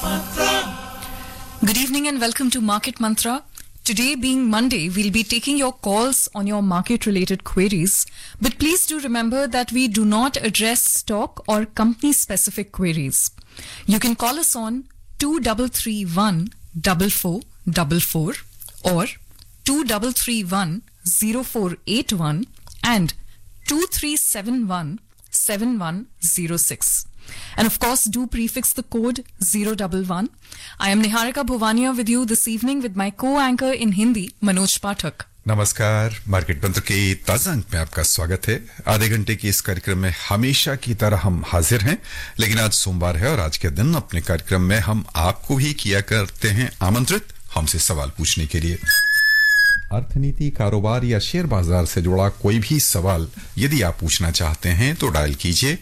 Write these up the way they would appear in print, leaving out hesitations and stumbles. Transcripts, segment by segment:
Good evening and welcome to Market Mantra. Today being Monday, we'll be taking your calls on your market-related queries. But please do remember that we do not address stock or company-specific queries. You can call us on 2331 4444 or 2331 0481 and 2371 7106. And of course, do prefix the code 011. I am Niharika Bhovania with you this evening with my co-anchor in Hindi, Manoj Pathak. नमस्कार market मंत्र के ताजा अंक में आपका स्वागत है। आधे घंटे के इस कार्यक्रम में हमेशा की तरह हम हाजिर हैं, लेकिन आज सोमवार है और आज के दिन अपने कार्यक्रम में हम आपको ही किया करते हैं आमंत्रित हमसे सवाल पूछने के लिए। अर्थनीति, कारोबार या शेयर बाजार से जुड़ा कोई भी सवाल यदि आप पूछना चाहते हैं तो डायल कीजिए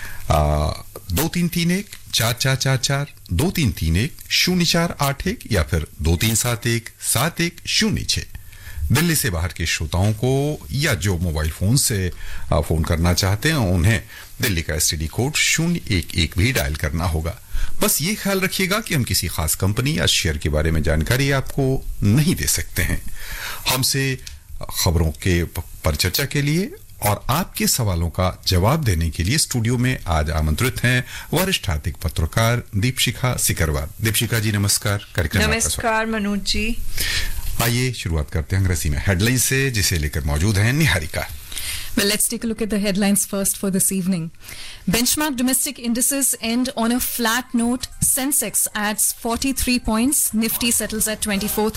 2331 4444 2331 0481 या फिर 2371 7106। दिल्ली से बाहर के श्रोताओं को या जो मोबाइल फोन से फोन करना चाहते हैं उन्हें दिल्ली का एसटीडी कोड 011 भी डायल करना होगा। बस ये ख्याल रखिएगा कि हम किसी खास कंपनी या शेयर के बारे में जानकारी आपको नहीं दे सकते हैं। हमसे खबरों के पर चर्चा के लिए और आपके सवालों का जवाब देने के लिए स्टूडियो में आज आमंत्रित हैं वरिष्ठ आर्थिक पत्रकार दीपशिखा सिकरवार। दीपशिखा जी नमस्कार। कार्यक्रम नमस्कार मनोज जी। आइए शुरुआत करते हैं अंग्रेजी में हेडलाइन से, जिसे लेकर मौजूद हैं Niharika. Well, let's take a look at the headlines first for this evening. Benchmark domestic indices end on a flat note. Sensex adds 43 points. Nifty settles at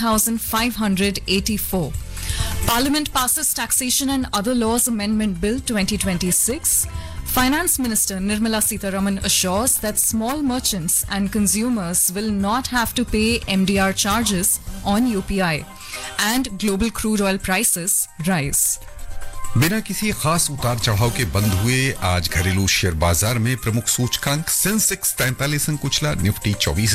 24,584. Parliament passes Taxation and Other Laws Amendment Bill 2026. Finance Minister Nirmala Sitharaman assures that small merchants and consumers will not have to pay MDR charges on UPI. And global crude oil prices rise. बिना किसी खास उतार चढ़ाव के बंद हुए आज घरेलू शेयर बाजार में प्रमुख सूचकांक सेंसेक्स 43 अंक कुचला, निफ्टी 24